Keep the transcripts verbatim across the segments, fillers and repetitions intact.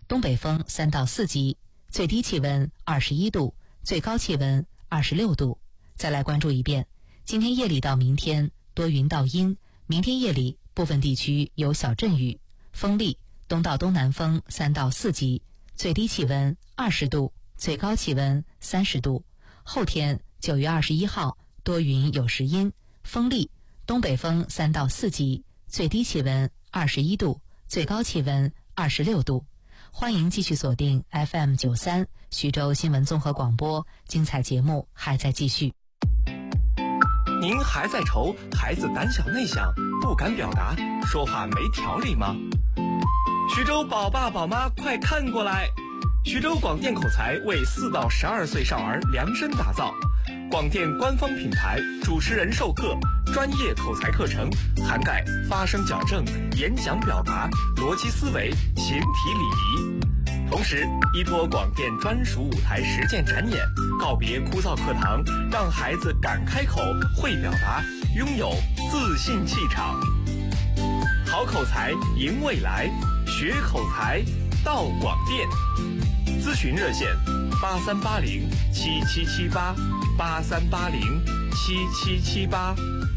东北风三到四级，最低气温二十一度，最高气温二十六度。再来关注一遍，今天夜里到明天多云到阴，明天夜里部分地区有小阵雨，风力东到东南风三到四级，最低气温二十度，最高气温三十度。后天九月二十一号多云有时阴，风力东北风三到四级，最低气温二十一度，最高气温二十六度。欢迎继续锁定 F M 九三徐州新闻综合广播，精彩节目还在继续。 您还在愁孩子胆小内向，不敢表达，说话没条理吗？徐州宝爸宝妈快看过来！徐州广电口才为四到十二岁少儿量身打造，广电官方品牌，主持人授课，专业口才课程涵盖发声矫正、演讲表达、逻辑思维、形体礼仪。同时依托广电专属舞台实践展演，告别枯燥课堂，让孩子敢开口、会表达，拥有自信气场。好口才赢未来，学口才到广电。咨询热线八三八零七七七八八三八零七七七八。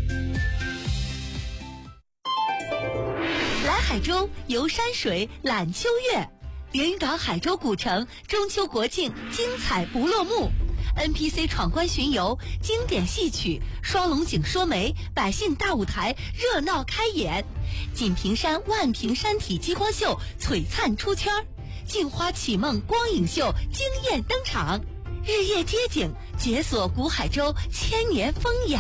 来海州游山水、览秋月，连云港海州古城中秋国庆精彩不落幕。N P C 闯关巡游，经典戏曲，双龙井说媒，百姓大舞台热闹开演。锦屏山万屏山体激光秀璀璨出圈，镜花启梦光影秀惊艳登场，日夜街景解锁古海州千年风雅。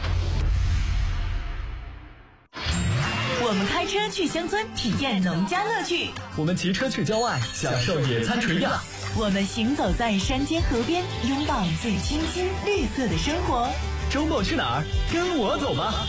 我们开车去乡村体验农家乐趣， 我们骑车去郊外享受野餐垂钓， 我们行走在山间河边拥抱最清新绿色的生活。 周末去哪儿？跟我走吧。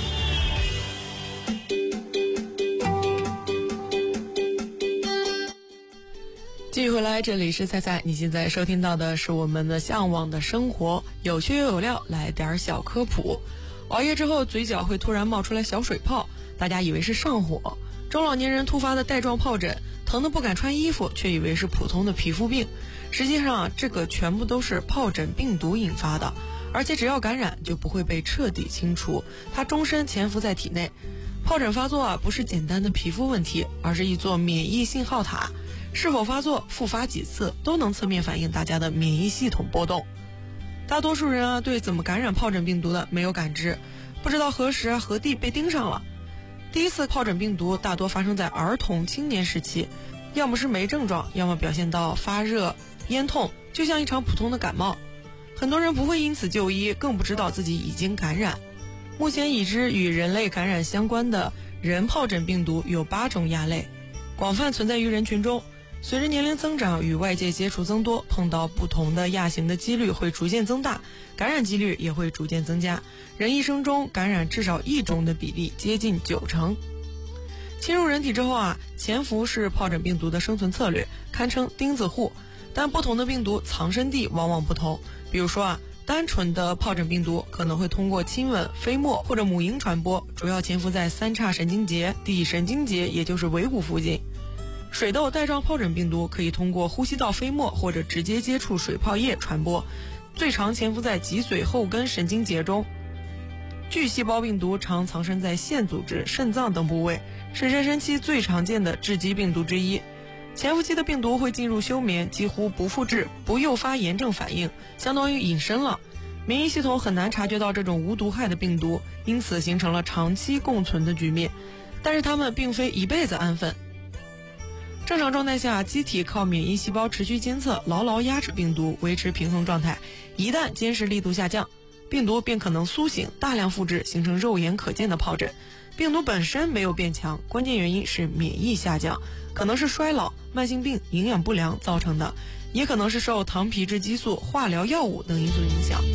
继续回来，这里是菜菜，你现在收听到的是我们的向往的生活，有趣又有料，来点小科普。熬夜之后嘴角会突然冒出来小水泡，大家以为是上火，中老年人突发的带状疱疹，疼得不敢穿衣服，却以为是普通的皮肤病。实际上啊，这个全部都是疱疹病毒引发的，而且只要感染就不会被彻底清除，它终身潜伏在体内。疱疹发作啊，不是简单的皮肤问题，而是一座免疫信号塔，是否发作、复发几次，都能侧面反映大家的免疫系统波动。大多数人啊，对怎么感染疱疹病毒的没有感知，不知道何时啊何地被盯上了。第一次疱疹病毒大多发生在儿童青年时期，要么是没症状，要么表现到发热、咽痛，就像一场普通的感冒。很多人不会因此就医，更不知道自己已经感染。目前已知与人类感染相关的人疱疹病毒有八种亚类，广泛存在于人群中。随着年龄增长，与外界接触增多，碰到不同的亚型的几率会逐渐增大，感染几率也会逐渐增加。人一生中感染至少一种的比例接近九成。侵入人体之后啊，潜伏是疱疹病毒的生存策略，堪称钉子户。但不同的病毒藏身地往往不同，比如说啊，单纯的疱疹病毒可能会通过亲吻、飞沫或者母婴传播，主要潜伏在三叉神经节、第神经节，也就是尾骨附近。水痘带状疱疹病毒可以通过呼吸道飞沫或者直接接触水泡液传播，最常潜伏在脊髓后根神经节中。巨细胞病毒常藏身在腺组织、肾脏等部位，是妊娠期最常见的致畸病毒之一。潜伏期的病毒会进入休眠，几乎不复制，不诱发炎症反应，相当于隐身了。免疫系统很难察觉到这种无毒害的病毒，因此形成了长期共存的局面。但是它们并非一辈子安分。正常状态下，机体靠免疫细胞持续监测，牢牢压制病毒，维持平衡状态。一旦监视力度下降，病毒便可能苏醒，大量复制，形成肉眼可见的疱疹。病毒本身没有变强，关键原因是免疫下降，可能是衰老、慢性病、营养不良造成的，也可能是受糖皮质激素、化疗药物等因素影响。